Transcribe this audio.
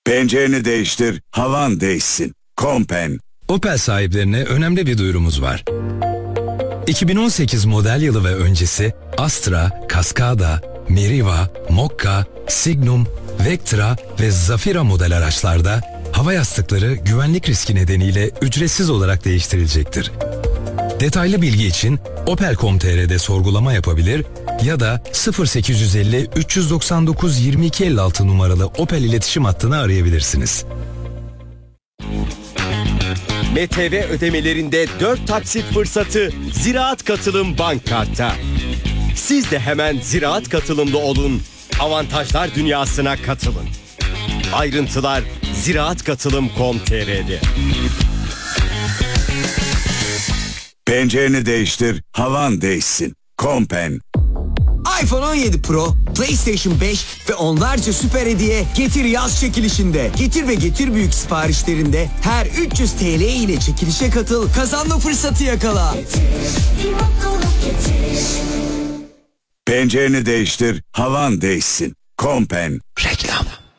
Pencereni değiştir, havan değişsin. Kompen. Opel sahiplerine önemli bir duyurumuz var. 2018 model yılı ve öncesi Astra, Cascada, Meriva, Mokka, Signum, Vectra ve Zafira model araçlarda hava yastıkları güvenlik riski nedeniyle ücretsiz olarak değiştirilecektir. Detaylı bilgi için opel.com.tr'de sorgulama yapabilir ya da 0850 399 2256 numaralı Opel iletişim hattını arayabilirsiniz. MTV ödemelerinde 4 taksit fırsatı Ziraat Katılım Bank Kart'ta. Siz de hemen Ziraat Katılım'da olun, avantajlar dünyasına katılın. Ayrıntılar ziraatkatılım.com.tr'de. Pencereni değiştir, havan değişsin. Kompen. iPhone 17 Pro, PlayStation 5 ve onlarca süper hediye Getir Yaz çekilişinde. Getir ve Getir Büyük siparişlerinde her 300 TL ile çekilişe katıl, kazanma fırsatı yakala. Pencereni değiştir, havan değişsin. Kompen. Reklam.